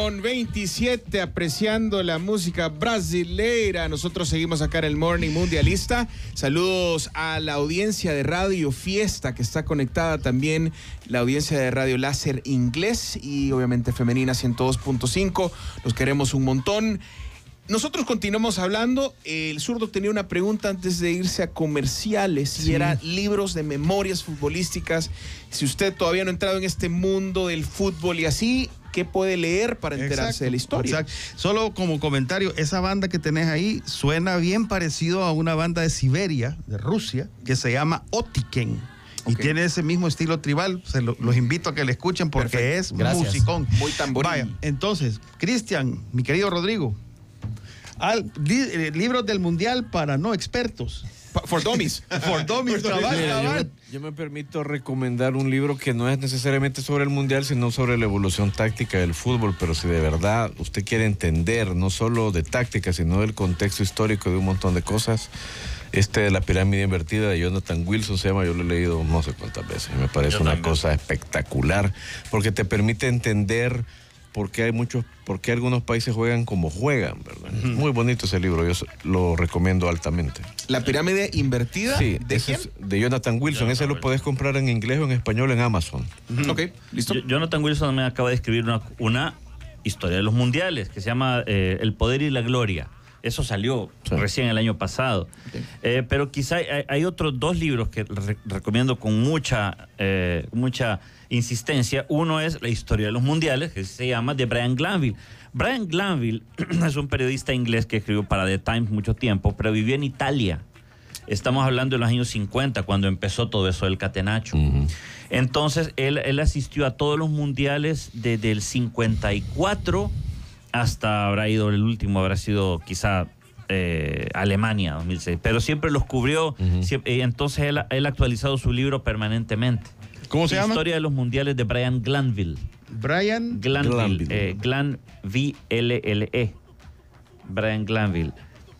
Con 27, apreciando la música brasileira. Nosotros seguimos acá en el Morning Mundialista. Saludos a la audiencia de Radio Fiesta, que está conectada también, la audiencia de Radio Láser Inglés y obviamente Femenina 102.5. Los queremos un montón. Nosotros continuamos hablando. El zurdo tenía una pregunta antes de irse a comerciales, y era libros de memorias futbolísticas. Si usted todavía no ha entrado en este mundo del fútbol y así, ¿qué puede leer para enterarse de la historia? Exacto. Solo como comentario, esa banda que tenés ahí suena bien parecido a una banda de Siberia, de Rusia, que se llama Otiken. Y tiene ese mismo estilo tribal. Los invito a que le escuchen porque perfecto. Es musicón. Muy tamboril. Vaya, entonces, Cristian, mi querido Rodrigo, libros del Mundial para no expertos. For Dummies. For Dummies, Yo me permito recomendar un libro que no es necesariamente sobre el Mundial, sino sobre la evolución táctica del fútbol, pero si de verdad usted quiere entender no solo de táctica, sino del contexto histórico de un montón de cosas, de la pirámide invertida de Jonathan Wilson se llama. Yo lo he leído no sé cuántas veces y me parece cosa espectacular, porque te permite entender por qué algunos países juegan como juegan, ¿verdad? Muy bonito ese libro, yo lo recomiendo altamente. ¿La pirámide invertida? Sí, ¿de quién? Es de Jonathan Wilson. Ese lo podés comprar en inglés o en español en Amazon. Ok, listo. Jonathan Wilson me acaba de escribir una historia de los mundiales que se llama El poder y la gloria. Eso salió recién el año pasado. Okay. Pero quizá hay otros dos libros que recomiendo con mucha insistencia. Uno es La historia de los mundiales, que se llama, de Brian Glanville. Brian Glanville es un periodista inglés que escribió para The Times mucho tiempo, pero vivió en Italia. Estamos hablando de los años 50, cuando empezó todo eso del catenaccio. Entonces, él asistió a todos los mundiales desde el 54 hasta el último habrá sido quizá Alemania 2006, pero siempre los cubrió. Entonces él ha actualizado su libro permanentemente. ¿Cómo se llama? Historia de los mundiales de Brian Glanville. Brian Glanville. Glanville. Brian Glanville.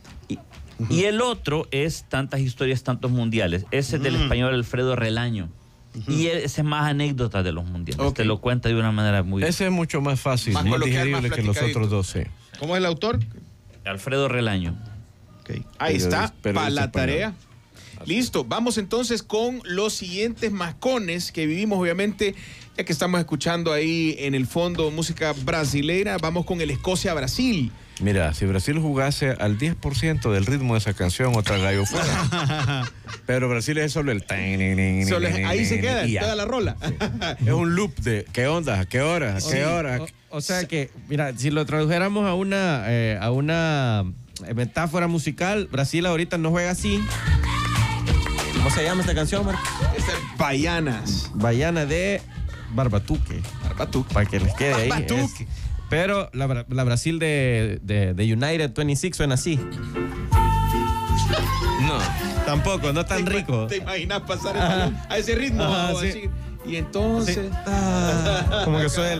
Y el otro es Tantas historias, tantos mundiales. Ese es del español Alfredo Relaño. Y ese es más anécdotas de los mundiales. Te lo cuenta de una manera muy... Ese es mucho más fácil, más digerible que los otros dos, sí. ¿Cómo es el autor? Alfredo Relaño. Okay. Ahí está, para la tarea. Listo, vamos entonces con los siguientes mascones que vivimos, obviamente, ya que estamos escuchando ahí en el fondo música brasileira. Vamos con el Escocia-Brasil. Mira, si Brasil jugase al 10% del ritmo de esa canción, otra gallo fuera. Pero Brasil es solo el... ahí se queda, toda la rola. Sí. Es un loop de ¿qué onda? ¿Qué hora? ¿Qué hora? O sea que, mira, si lo tradujéramos a una metáfora musical, Brasil ahorita no juega así. ¿Cómo se llama esta canción, Marco? Esta es Baianas. Baiana de Barbatuque. Para que les quede ahí. Pero la Brasil de United 26 suena así. No. Tampoco, no tan rico. ¿Te imaginas pasar a ese ritmo? Sí. Y entonces... como que soy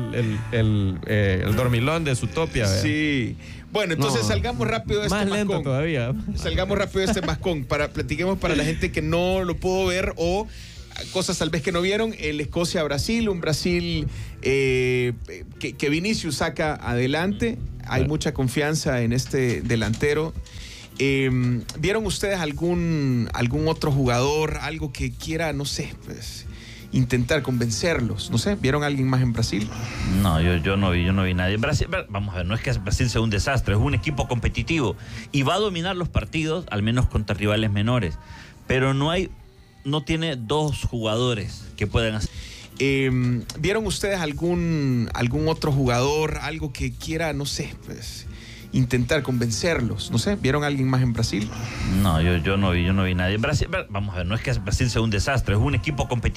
el dormilón de Zootopia. Sí. Bueno, entonces salgamos rápido de este mascón. Más lento todavía. Salgamos rápido de este mascón. Platiquemos para la gente que no lo pudo ver o cosas tal vez que no vieron. El Escocia-Brasil, un Brasil que Vinicius saca adelante. Hay mucha confianza en este delantero. ¿Vieron ustedes algún otro jugador, algo que quiera, no sé, pues, intentar convencerlos? No sé, ¿vieron a alguien más en Brasil? No, yo no vi nadie. Brasil, vamos a ver, no es que Brasil sea un desastre, es un equipo competitivo y va a dominar los partidos, al menos contra rivales menores, pero no tiene dos jugadores que puedan hacer. ¿Vieron ustedes algún otro jugador, algo que quiera, no sé, pues, intentar convencerlos? No sé, ¿vieron a alguien más en Brasil? No, yo no vi nadie. Brasil, vamos a ver, no es que Brasil sea un desastre, es un equipo competitivo.